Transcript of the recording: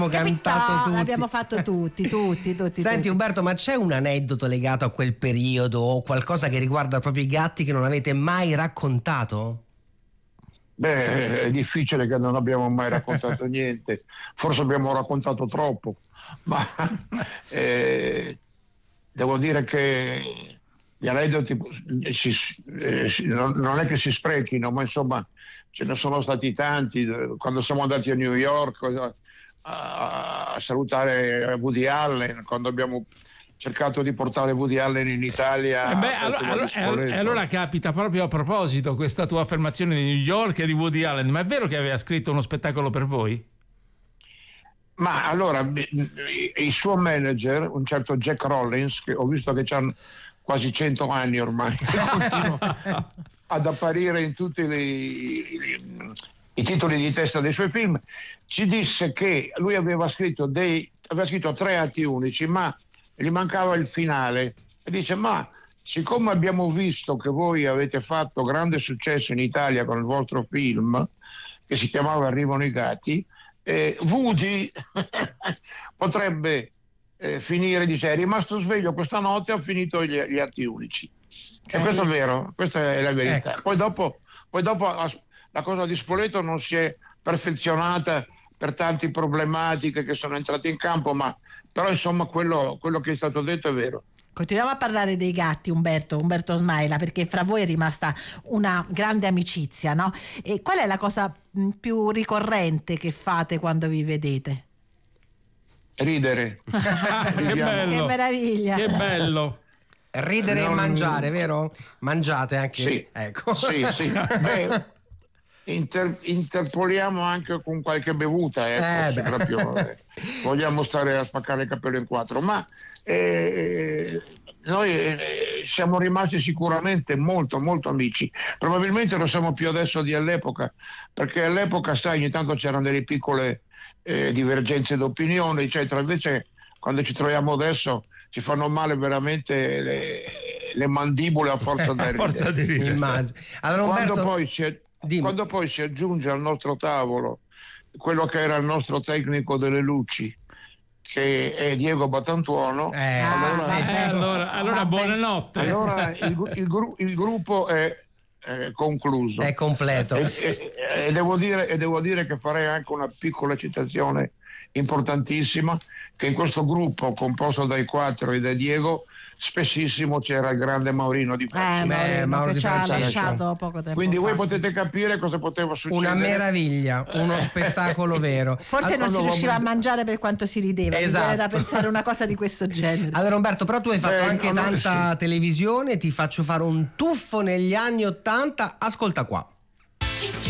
cantato tutti. L'abbiamo fatto tutti. Senti Umberto, ma c'è un aneddoto legato a quel periodo o qualcosa che riguarda proprio i gatti che non avete mai raccontato? Beh, è difficile che non abbiamo mai raccontato niente, forse abbiamo raccontato troppo, ma devo dire che gli aneddoti non è che si sprechino, ma insomma ce ne sono stati tanti. Quando siamo andati a New York a salutare Woody Allen, quando abbiamo cercato di portare Woody Allen in Italia. Allora capita proprio a proposito questa tua affermazione di New York e di Woody Allen, ma è vero che aveva scritto uno spettacolo per voi? Ma allora il suo manager, un certo Jack Rollins, che ho visto che c'hanno quasi 100 anni ormai, continua ad apparire in tutti i titoli di testa dei suoi film, ci disse che lui aveva scritto 3 atti unici, ma gli mancava il finale, e dice: ma siccome abbiamo visto che voi avete fatto grande successo in Italia con il vostro film che si chiamava Arrivano i gatti, Woody potrebbe finire, dice, è rimasto sveglio questa notte, ha finito gli atti unici. E questo è vero, questa è la verità. Ecco. Poi dopo la cosa di Spoleto non si è perfezionata per tante problematiche che sono entrate in campo, però insomma quello che è stato detto è vero. Continuiamo a parlare dei gatti, Umberto Smaila, perché fra voi è rimasta una grande amicizia, no? E qual è la cosa più ricorrente che fate quando vi vedete? Ridere. Che bello. Che meraviglia. Che bello. Ridere e mangiare, vero? Mangiate anche. Sì, ecco. Sì. Beh, interpoliamo anche con qualche bevuta, se proprio vogliamo stare a spaccare il capello in quattro, ma noi siamo rimasti sicuramente molto molto amici. Probabilmente lo siamo più adesso di all'epoca, perché all'epoca, sai, ogni tanto c'erano delle piccole divergenze d'opinione, eccetera. Invece quando ci troviamo adesso ci fanno male veramente le mandibole a forza di ridere. Allora, Umberto, quando poi si aggiunge al nostro tavolo quello che era il nostro tecnico delle luci, che è Diego Batantuono, allora buonanotte. Allora il gruppo è concluso, è completo. E devo dire che farei anche una piccola citazione importantissima, che in questo gruppo composto dai 4 e da Diego spessissimo c'era il grande Maurino Di Francesco. Mauro Di Francesco. Poco tempo Quindi fa. Voi potete capire cosa poteva succedere. Una meraviglia, uno spettacolo vero. Forse non si riusciva a mangiare per quanto si rideva. Esatto. Mi viene da pensare una cosa di questo genere. Allora Umberto, però tu hai fatto anche tanta televisione, ti faccio fare un tuffo negli anni '80, ascolta qua.